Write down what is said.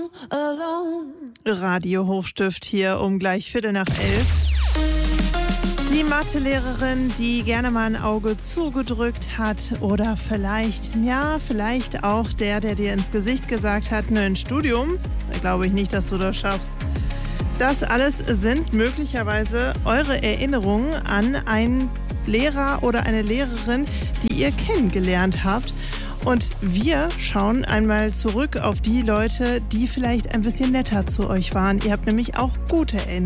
Radio Hochstift hier um gleich 11:15. Die Mathelehrerin, die gerne mal ein Auge zugedrückt hat oder vielleicht auch der dir ins Gesicht gesagt hat, ein Studium, da glaube ich nicht, dass du das schaffst. Das alles sind möglicherweise eure Erinnerungen an einen Lehrer oder eine Lehrerin, die ihr kennengelernt habt. Und wir schauen einmal zurück auf die Leute, die vielleicht ein bisschen netter zu euch waren. Ihr habt nämlich auch gute Erinnerungen.